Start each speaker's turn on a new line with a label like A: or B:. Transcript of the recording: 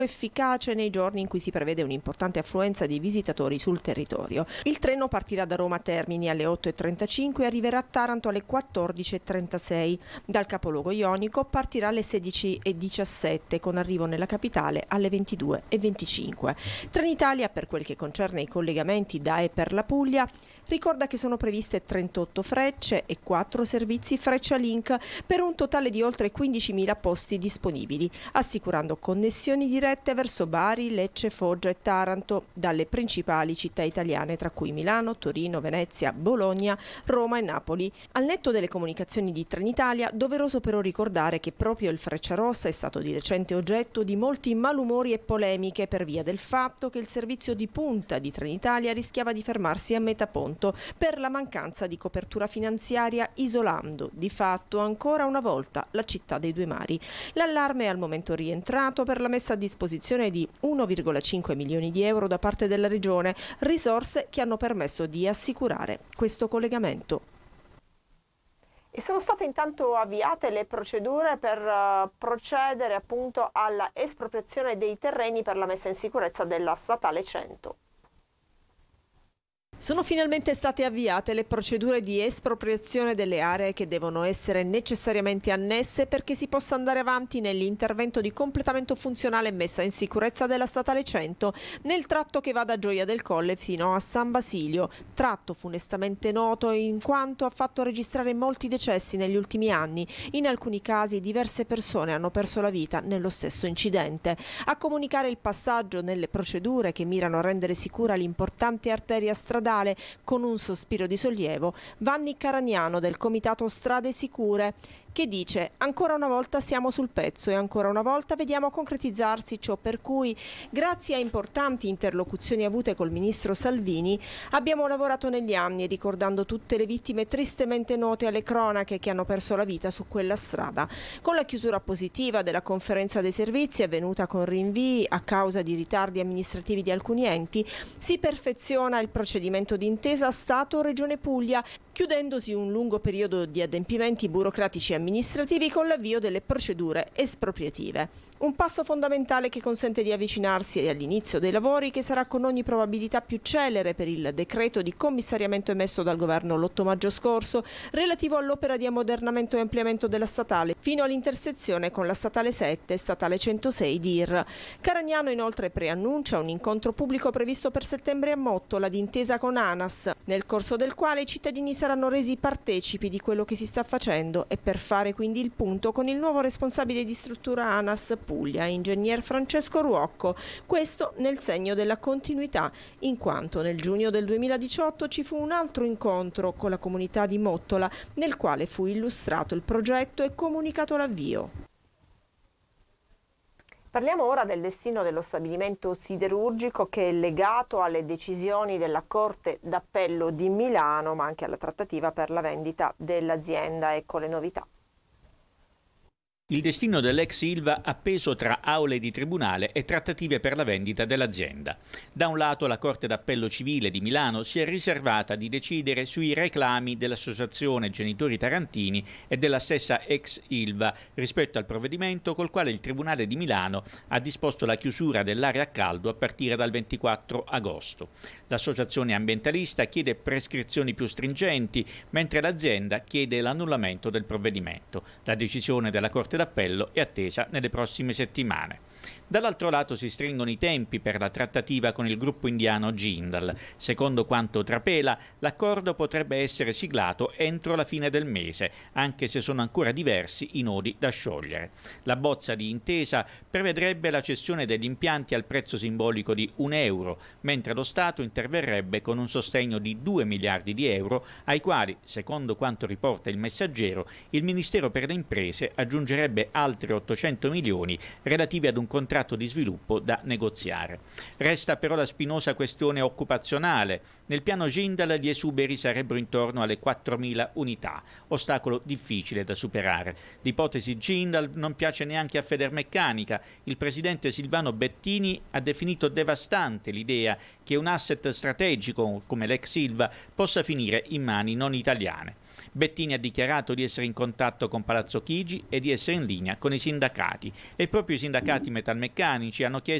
A: efficace nei giorni in cui si prevede un'importante affluenza di visitatori sul territorio. Il treno partirà da Roma Termini alle 8:35 e arriverà a Taranto alle 14:36. Dal capoluogo ionico partirà alle 16:17 con arrivo nella capitale alle 22:25. Trenitalia, per quel che concerne i collegamenti da e per la Puglia, ricorda che sono previste 38 frecce e 4 servizi Freccia Link per un totale di oltre 15.000 posti disponibili, assicurando connessioni dirette verso Bari, Lecce, Foggia e Taranto dalle principali città italiane, tra cui Milano, Torino, Venezia, Bologna, Roma e Napoli. Al netto delle comunicazioni di Trenitalia, doveroso però ricordare che proprio il Frecciarossa è stato di recente oggetto di molti malumori e polemiche per via del fatto che il servizio di punta di Trenitalia rischiava di fermarsi a metà ponto per la mancanza di copertura finanziaria, isolando di fatto ancora una volta la città dei due mari. L'allarme è al momento rientrato per la messa a disposizione di 1,5 milioni di euro da parte della Regione, risorse che hanno permesso di assicurare questo collegamento.
B: E sono state intanto avviate le procedure per procedere appunto alla espropriazione dei terreni per la messa in sicurezza della statale 100.
A: Sono finalmente state avviate le procedure di espropriazione delle aree che devono essere necessariamente annesse perché si possa andare avanti nell'intervento di completamento funzionale e messa in sicurezza della statale 100 nel tratto che va da Gioia del Colle fino a San Basilio, tratto funestamente noto in quanto ha fatto registrare molti decessi negli ultimi anni. In alcuni casi diverse persone hanno perso la vita nello stesso incidente. A comunicare il passaggio nelle procedure che mirano a rendere sicura l'importante arteria stradale con un sospiro di sollievo, Vanni Caragnano del Comitato Strade Sicure, che dice: ancora una volta siamo sul pezzo e ancora una volta vediamo concretizzarsi ciò per cui, grazie a importanti interlocuzioni avute col ministro Salvini, abbiamo lavorato negli anni ricordando tutte le vittime tristemente note alle cronache che hanno perso la vita su quella strada. Con la chiusura positiva della conferenza dei servizi, avvenuta con rinvii a causa di ritardi amministrativi di alcuni enti, si perfeziona il procedimento d'intesa Stato-Regione Puglia, chiudendosi un lungo periodo di adempimenti burocratici e amministrativi con l'avvio delle procedure espropriative. Un passo fondamentale che consente di avvicinarsi all'inizio dei lavori, che sarà con ogni probabilità più celere per il decreto di commissariamento emesso dal governo l'8 maggio scorso relativo all'opera di ammodernamento e ampliamento della statale fino all'intersezione con la statale 7 e statale 106 DIR. Caragnano inoltre preannuncia un incontro pubblico previsto per settembre a Mottola d'intesa con ANAS, nel corso del quale i cittadini saranno resi partecipi di quello che si sta facendo e per fare quindi il punto con il nuovo responsabile di struttura ANAS Puglia, ingegner Francesco Ruocco, questo nel segno della continuità, in quanto nel giugno del 2018 ci fu un altro incontro con la comunità di Mottola, nel quale fu illustrato il progetto e comunicato l'avvio.
B: Parliamo ora del destino dello stabilimento siderurgico, che è legato alle decisioni della Corte d'Appello di Milano, ma anche alla trattativa per la vendita dell'azienda. Ecco le novità.
C: Il destino dell'ex Ilva appeso tra aule di tribunale e trattative per la vendita dell'azienda. Da un lato la Corte d'Appello Civile di Milano si è riservata di decidere sui reclami dell'Associazione Genitori Tarantini e della stessa ex Ilva rispetto al provvedimento col quale il Tribunale di Milano ha disposto la chiusura dell'area a caldo a partire dal 24 agosto. L'associazione ambientalista chiede prescrizioni più stringenti, mentre l'azienda chiede l'annullamento del provvedimento. La decisione della Corte d'Appello è attesa nelle prossime settimane. Dall'altro lato si stringono i tempi per la trattativa con il gruppo indiano Jindal. Secondo quanto trapela, l'accordo potrebbe essere siglato entro la fine del mese, anche se sono ancora diversi i nodi da sciogliere. La bozza di intesa prevedrebbe la cessione degli impianti al prezzo simbolico di €1, mentre lo Stato interverrebbe con un sostegno di 2 miliardi di euro, ai quali, secondo quanto riporta il Messaggero, il Ministero per le Imprese aggiungerebbe altri 800 milioni relativi ad un contratto di sviluppo da negoziare. Resta però la spinosa questione occupazionale. Nel piano Jindal gli esuberi sarebbero intorno alle 4.000 unità, ostacolo difficile da superare. L'ipotesi Jindal non piace neanche a Federmeccanica. Il presidente Silvano Bettini ha definito devastante l'idea che un asset strategico come l'ex Ilva possa finire in mani non italiane. Bettini ha dichiarato di essere in contatto con Palazzo Chigi e di essere in linea con i sindacati e proprio i sindacati metalmeccanici hanno chiesto